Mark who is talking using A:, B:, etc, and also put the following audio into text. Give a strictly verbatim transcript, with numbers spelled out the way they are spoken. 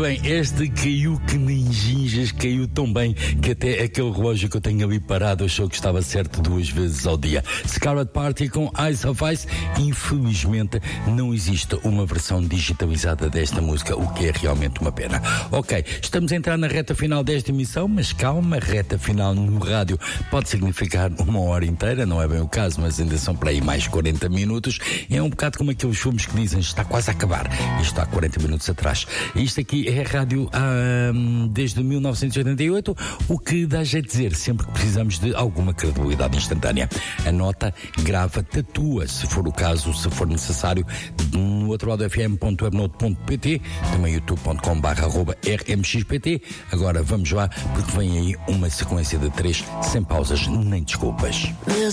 A: bem, este caiu que nem ginjas, caiu tão bem que até aquele relógio que eu tenho ali parado achou que estava certo duas vezes ao dia. Scarlet Party com Eyes of Ice. Infelizmente não existe uma versão digitalizada desta música, o que é realmente uma pena. Ok, estamos a entrar na reta final desta emissão, mas calma, reta final no rádio pode significar uma hora inteira, não é bem o caso, mas ainda são para aí mais quarenta minutos. É um bocado como aqueles filmes que dizem está quase a acabar, isto há quarenta minutos atrás. Isto aqui é a rádio hum, desde mil novecentos e oitenta e oito, o que dá jeito de dizer sempre que precisamos de alguma credibilidade instantânea. Anota, grava, tatua, se for o caso, se for necessário, no outro lado f m ponto webnote ponto p t, também youtube ponto com barra arroba r m x p t. Agora vamos lá, porque vem aí uma sequência de três sem pausas nem desculpas.